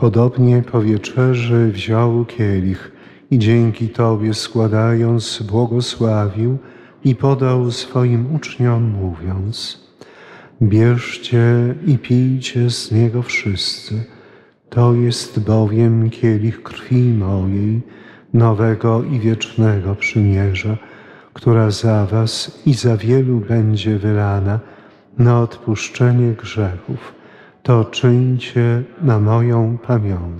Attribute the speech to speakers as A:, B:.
A: Podobnie po wieczerzy wziął kielich i dzięki Tobie składając błogosławił i podał swoim uczniom mówiąc: bierzcie i pijcie z niego wszyscy. To jest bowiem kielich krwi mojej, nowego i wiecznego przymierza, która za was i za wielu będzie wylana na odpuszczenie grzechów. To czyńcie na moją pamiątkę.